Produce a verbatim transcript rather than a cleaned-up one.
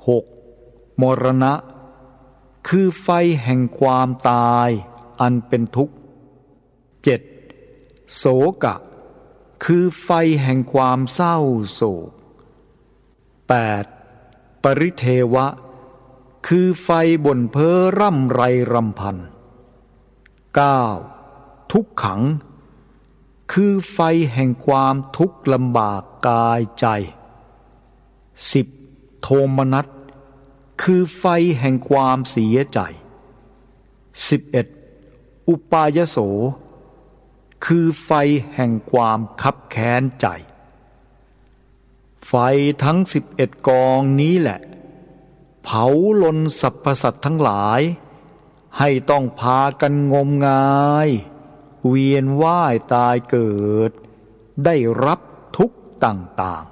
หกมรณะคือไฟแห่งความตายอันเป็นทุกข์เจ็ดโศกะคือไฟแห่งความเศร้าโศกแปดปริเทวะคือไฟบ่นเพ้อร่ำไรรำพันเก้าทุกขังคือไฟแห่งความทุกข์ลำบากกายใจสิบโทมนัสคือไฟแห่งความเสียใจสิบเอ็ดอุปายโสคือไฟแห่งความคับแค้นใจไฟทั้งสิบเอ็ดกองนี้แหละเผาลนสรรพสัตว์ทั้งหลายให้ต้องพากันงมงายเวียนว่ายตายเกิดได้รับทุกข์ต่างๆ